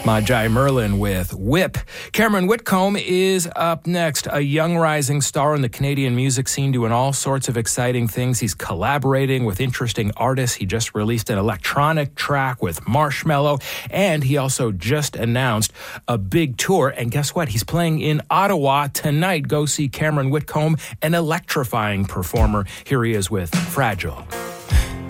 Jai Merlin with Whip. Cameron Whitcomb is up next, a young rising star in the Canadian music scene doing all sorts of exciting things. He's collaborating with interesting artists. He just released an electronic track with Marshmello, and he also just announced a big tour. And guess what? He's playing in Ottawa tonight. Go see Cameron Whitcomb, an electrifying performer. Here he is with Fragile.